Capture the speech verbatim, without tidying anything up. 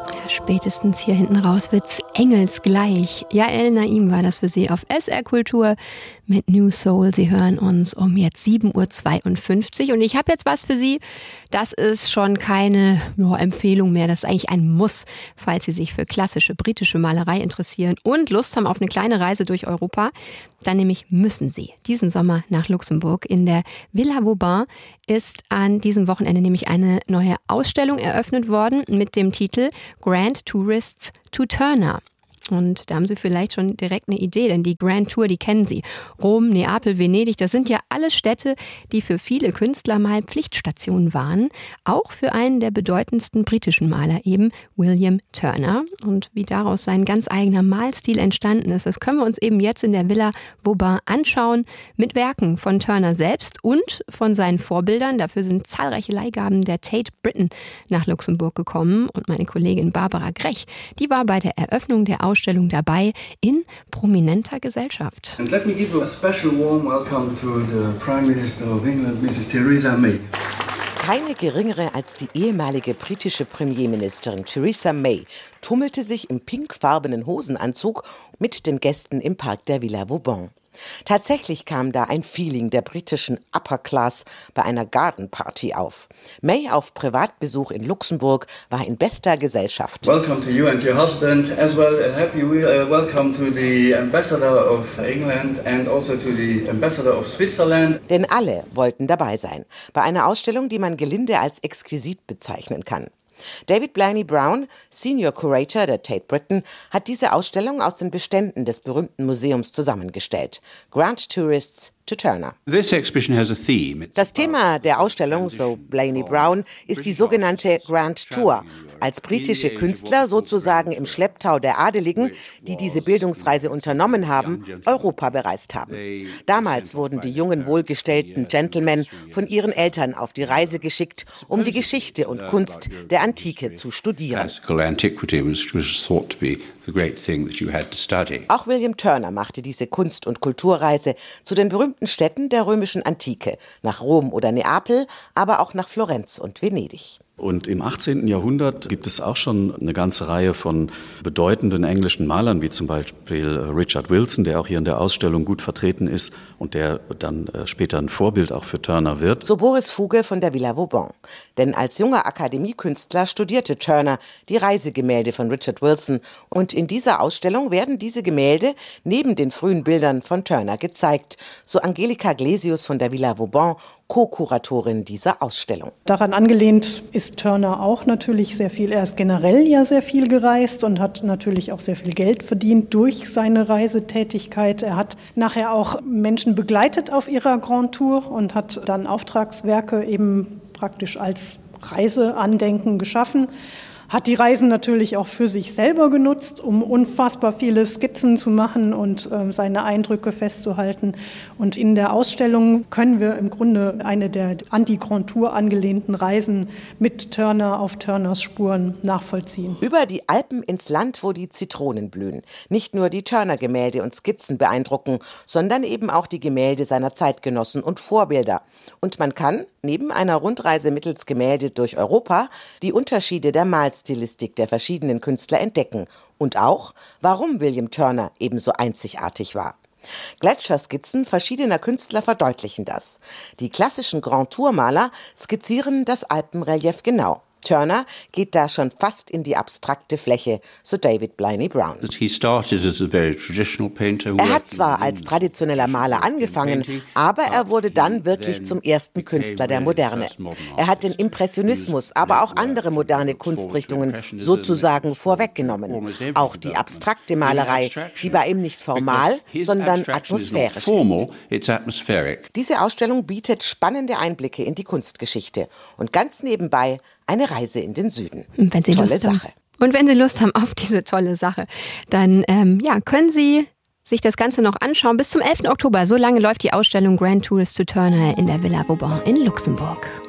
Spätestens hier hinten raus wird's engelsgleich. Yael Naim war das für Sie auf S R Kultur mit New Soul. Sie hören uns um jetzt sieben Uhr zweiundfünfzig und ich habe jetzt was für Sie. Das ist schon keine ja, Empfehlung mehr, das ist eigentlich ein Muss, falls Sie sich für klassische britische Malerei interessieren und Lust haben auf eine kleine Reise durch Europa. Dann nämlich müssen Sie diesen Sommer nach Luxemburg. In der Villa Vauban ist an diesem Wochenende nämlich eine neue Ausstellung eröffnet worden mit dem Titel Grand Tourists to Turner. Und da haben Sie vielleicht schon direkt eine Idee, denn die Grand Tour, die kennen Sie. Rom, Neapel, Venedig, das sind ja alle Städte, die für viele Künstler mal Pflichtstationen waren. Auch für einen der bedeutendsten britischen Maler, eben William Turner. Und wie daraus sein ganz eigener Malstil entstanden ist, das können wir uns eben jetzt in der Villa Vauban anschauen. Mit Werken von Turner selbst und von seinen Vorbildern. Dafür sind zahlreiche Leihgaben der Tate Britain nach Luxemburg gekommen. Und meine Kollegin Barbara Grech, die war bei der Eröffnung der Ausstellung dabei in prominenter Gesellschaft. And let me give you a special warm welcome to the Prime Minister of England, Missus Theresa May. Keine geringere als die ehemalige britische Premierministerin Theresa May tummelte sich im pinkfarbenen Hosenanzug mit den Gästen im Park der Villa Vauban. Tatsächlich kam da ein Feeling der britischen Upper Class bei einer Garden Party auf. May auf Privatbesuch in Luxemburg war in bester Gesellschaft. Welcome to you and your husband as well. A happy welcome to the Ambassador of England and also to the Ambassador of Switzerland. Denn alle wollten dabei sein. Bei einer Ausstellung, die man gelinde als exquisit bezeichnen kann. David Blaney-Brown, Senior Curator der Tate Britain, hat diese Ausstellung aus den Beständen des berühmten Museums zusammengestellt. Grand Tourists to Turner. Das Thema der Ausstellung, so Blaney-Brown, ist die sogenannte Grand Tour. Als britische Künstler sozusagen im Schlepptau der Adeligen, die diese Bildungsreise unternommen haben, Europa bereist haben. Damals wurden die jungen, wohlgestellten Gentlemen von ihren Eltern auf die Reise geschickt, um die Geschichte und Kunst der Antike zu studieren. Auch William Turner machte diese Kunst- und Kulturreise zu den berühmten Städten der römischen Antike, nach Rom oder Neapel, aber auch nach Florenz und Venedig. Und im achtzehnten Jahrhundert gibt es auch schon eine ganze Reihe von bedeutenden englischen Malern, wie zum Beispiel Richard Wilson, der auch hier in der Ausstellung gut vertreten ist und der dann später ein Vorbild auch für Turner wird. So Boris Fuge von der Villa Vauban. Denn als junger Akademiekünstler studierte Turner die Reisegemälde von Richard Wilson. Und in dieser Ausstellung werden diese Gemälde neben den frühen Bildern von Turner gezeigt. So Angelika Glesius von der Villa Vauban, Co-Kuratorin dieser Ausstellung. Daran angelehnt ist Turner auch natürlich sehr viel. Er ist generell ja sehr viel gereist und hat natürlich auch sehr viel Geld verdient durch seine Reisetätigkeit. Er hat nachher auch Menschen begleitet auf ihrer Grand Tour und hat dann Auftragswerke eben praktisch als Reiseandenken geschaffen. Hat die Reisen natürlich auch für sich selber genutzt, um unfassbar viele Skizzen zu machen und äh, seine Eindrücke festzuhalten. Und in der Ausstellung können wir im Grunde eine der an die Grand Tour angelehnten Reisen mit Turner auf Turners Spuren nachvollziehen. Über die Alpen ins Land, wo die Zitronen blühen. Nicht nur die Turner-Gemälde und Skizzen beeindrucken, sondern eben auch die Gemälde seiner Zeitgenossen und Vorbilder. Und man kann, neben einer Rundreise mittels Gemälde durch Europa, die Unterschiede der Malstilistik der verschiedenen Künstler entdecken und auch, warum William Turner ebenso einzigartig war. Gletscherskizzen verschiedener Künstler verdeutlichen das. Die klassischen Grand Tour-Maler skizzieren das Alpenrelief genau. Turner geht da schon fast in die abstrakte Fläche, so David Blaney-Brown. Er hat zwar als traditioneller Maler angefangen, aber er wurde dann wirklich zum ersten Künstler der Moderne. Er hat den Impressionismus, aber auch andere moderne Kunstrichtungen sozusagen vorweggenommen. Auch die abstrakte Malerei, die bei ihm nicht formal, sondern atmosphärisch ist. Diese Ausstellung bietet spannende Einblicke in die Kunstgeschichte und ganz nebenbei eine Reise in den Süden. Und wenn Sie tolle Lust Sache. Haben, und wenn Sie Lust haben auf diese tolle Sache, dann ähm, ja, können Sie sich das Ganze noch anschauen. Bis zum elften Oktober, so lange läuft die Ausstellung Grand Tourists to Turner in der Villa Vauban in Luxemburg.